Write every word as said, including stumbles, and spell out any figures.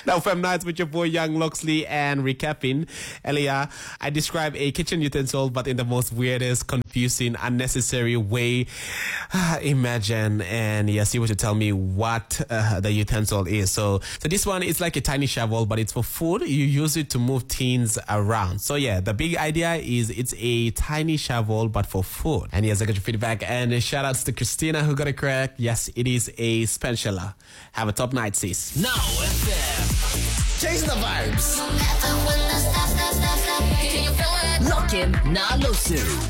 Now, Fem Nights with your boy Young Loxley, and recapping earlier, I described a kitchen utensil, but in the most weirdest, confusing, unnecessary way. Imagine, and yes, you were to tell me what uh, the utensil is. So, so this one is like a tiny shovel, but it's for food. You use it to move things around. So yeah, the big idea is it's a tiny shovel, but for food. And yes, I got your feedback, and shout outs to Christina who got it correct. Yes, it is a spatula. Have a top night, sis. Now F M. Change the vibes. Lock in, now Losu.